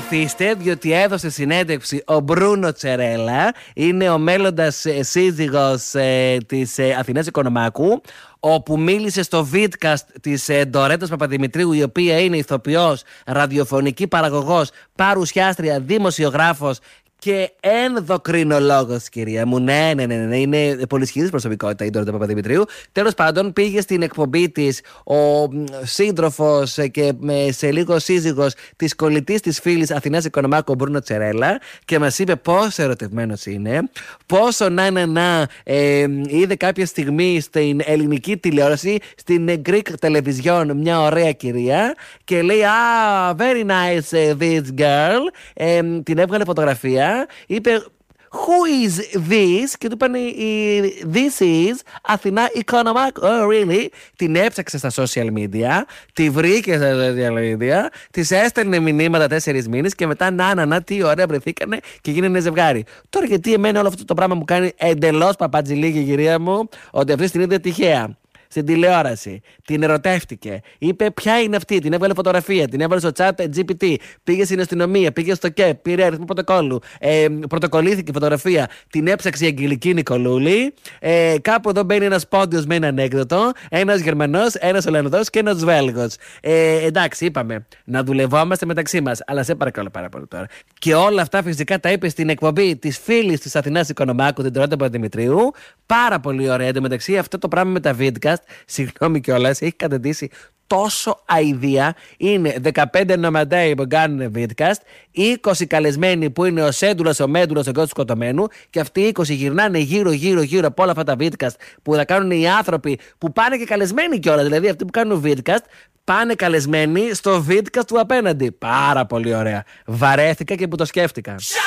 Καθίστε, διότι έδωσε συνέντευξη ο Μπρούνο Τσερέλα. Είναι ο μέλλοντας σύζυγος της Αθηνάς Οικονομάκου, όπου μίλησε στο Vidcast της Ντορέτας Παπαδημητρίου, η οποία είναι ηθοποιός, ραδιοφωνική παραγωγός, παρουσιάστρια, δημοσιογράφος και ενδοκρινολόγος, κυρία μου. Ναι. Είναι πολυσχηδής προσωπικότητα η Ντορέτα Παπαδημητρίου. Τέλος πάντων, πήγε στην εκπομπή της ο σύντροφος και σε λίγο σύζυγος της κολλητής της φίλης Αθηνάς Οικονομάκου, ο Μπρούνο Τσερέλα, και μας είπε πόσο ερωτευμένος είναι, πόσο είδε κάποια στιγμή στην ελληνική τηλεόραση, στην Greek Television, μια ωραία κυρία, και λέει very nice this girl. Την έβγαλε φωτογραφία. Είπε who is this, και του είπαν this is Αθηνά Οικονομάκου. Oh really? Την έψαξε στα social media, τη βρήκε στα social media, της έστελνε μηνύματα 4 μήνες και μετά τι ωραία βρεθήκανε και γίνανε ζευγάρι. Τώρα γιατί εμένα όλο αυτό το πράγμα μου κάνει εντελώς παπατζηλίκη, κυρία μου, ότι αυτή την είδε τυχαία στην τηλεόραση, την ερωτεύτηκε, είπε ποια είναι αυτή, την έβγαλε φωτογραφία, την έβαλε στο chat GPT, πήγε στην αστυνομία, πήγε στο ΚΕΠ, πήρε αριθμό πρωτοκόλλου, πρωτοκολλήθηκε φωτογραφία, την έψαξε η Αγγελική Νικολούλη. Κάπου εδώ μπαίνει ένας πόντιος με ένα ανέκδοτο, ένας Γερμανός, ένας Ολλανδός και ένας Βέλγος. Εντάξει, είπαμε να δουλευόμαστε μεταξύ μας, αλλά σε παρακαλώ πάρα πολύ τώρα. Και όλα αυτά φυσικά τα είπε στην εκπομπή της φίλης της Αθηνάς Οικονομάκου, την Ντορέτα Παπαδημητρίου. Πάρα πολύ ωραία. Εντωμεταξύ, αυτό το πράγμα με τα Vidcast, συγγνώμη κιόλας, έχει καταντήσει τόσο αηδία. Είναι 15 νομαντέοι που κάνουν Vidcast, 20 καλεσμένοι που είναι ο Σέντουλας, ο Μέντουλας, ο γιος του σκοτωμένου, και αυτοί οι 20 γυρνάνε γύρω από όλα αυτά τα Vidcast που θα κάνουν οι άνθρωποι που πάνε και καλεσμένοι κιόλας. Δηλαδή αυτοί που κάνουν Vidcast πάνε καλεσμένοι στο Vidcast του απέναντι. Πάρα πολύ ωραία. Βαρέθηκα και που το σκέφτηκα.